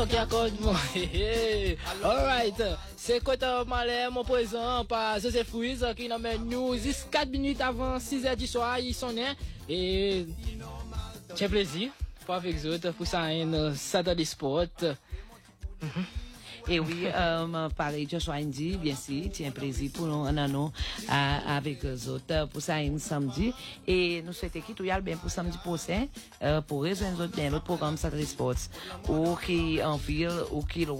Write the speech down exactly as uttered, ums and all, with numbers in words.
Ok, accorde moi. Alright. C'est quoi malais mon présent par Joseph Ruiz qui nous met news quatre minutes avant six heures du soir, ils sont nés et c'est plaisir pour avec eux pour ça un ça dans les sports. Et oui, euh, pareil, Joshua Indy, bien sûr, c'est un plaisir pour nous, en nous, avec eux autres, pour ça, un samedi. Et nous souhaitons qu'il y ait bien pour samedi prochain, euh, pour rejoindre bien l'autre programme Saturday Sports, ou qui en ville, ou qui